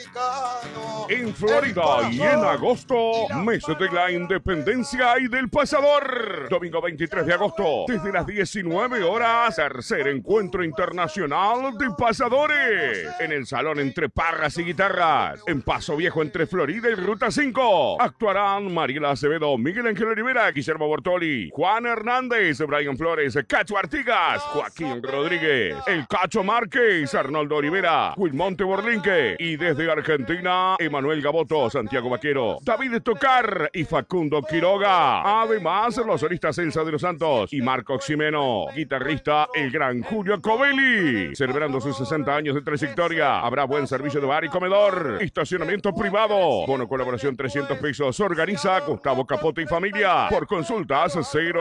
En Florida y en agosto, mes de la independencia y del pasador. Domingo 23 de agosto, desde las 19 horas, tercer encuentro internacional de pasadores. En el salón entre parras y guitarras. En Paso Viejo entre Florida y Ruta 5. Actuarán Mariela Acevedo, Miguel Ángel Rivera, Guillermo Bortoli, Juan Hernández, Brian Flores, Cacho Artigas, Joaquín Rodríguez, El Cacho Márquez, Arnoldo Olivera, Wilmonte Borlinque y desde Argentina, Emanuel Gaboto, Santiago Vaquero, David Tocar y Facundo Quiroga. Además, los solistas Elsa de los Santos y Marco Ximeno. Guitarrista, el gran Julio Covelli. Celebrando sus 60 años de trayectoria. Habrá buen servicio de bar y comedor. Estacionamiento privado. Bono colaboración 300 pesos. Organiza Gustavo Capote y familia. Por consultas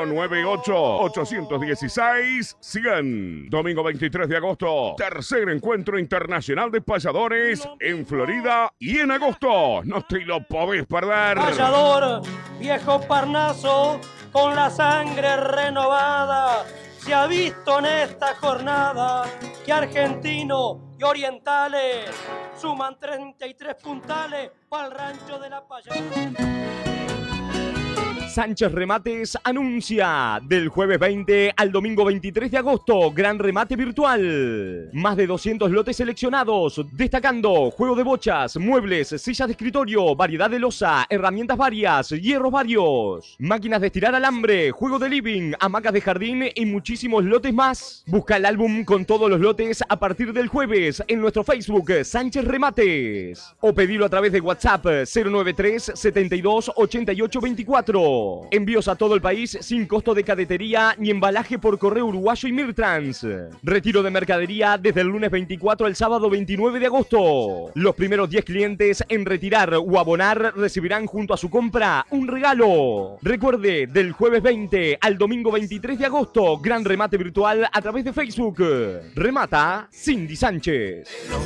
098-816-100. Domingo 23 de agosto. Tercer encuentro internacional de payadores en Florida y en agosto. No te lo podés perder. Payador, viejo Parnaso, con la sangre renovada, se ha visto en esta jornada que argentinos y orientales suman 33 puntales para el rancho de la Payadora. Sánchez Remates anuncia del jueves 20 al domingo 23 de agosto, gran remate virtual. Más de 200 lotes seleccionados, destacando juego de bochas, muebles, sillas de escritorio, variedad de loza, herramientas varias, hierros varios, máquinas de estirar alambre, juego de living, hamacas de jardín y muchísimos lotes más. Busca el álbum con todos los lotes a partir del jueves en nuestro Facebook Sánchez Remates o pedilo a través de WhatsApp 093 72 88 24. Envíos a todo el país sin costo de cadetería ni embalaje por correo uruguayo y Mirtrans. Retiro de mercadería desde el lunes 24 al sábado 29 de agosto. Los primeros 10 clientes en retirar o abonar recibirán junto a su compra un regalo. Recuerde, del jueves 20 al domingo 23 de agosto, gran remate virtual a través de Facebook. Remata Cindy Sánchez.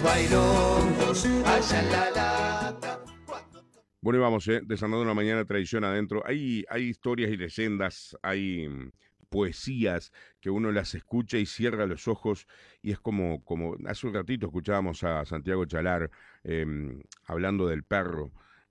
Bueno, y vamos, desandando una mañana tradición adentro. Hay historias y leyendas, hay poesías que uno las escucha y cierra los ojos y es como hace un ratito escuchábamos a Santiago Chalar hablando del perro.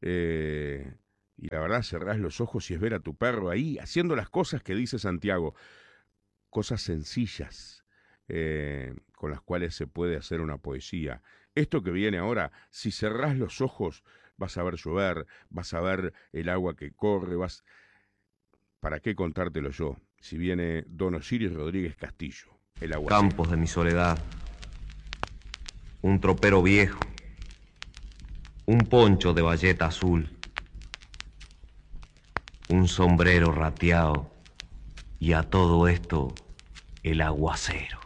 Y la verdad, cerrás los ojos y es ver a tu perro ahí haciendo las cosas que dice Santiago. Cosas sencillas con las cuales se puede hacer una poesía. Esto que viene ahora, si cerrás los ojos, vas a ver llover, vas a ver el agua que corre, ¿Para qué contártelo yo? Si viene Don Osiris Rodríguez Castillo, el aguacero. Campos de mi soledad, un tropero viejo, un poncho de bayeta azul, un sombrero rateado y a todo esto el aguacero.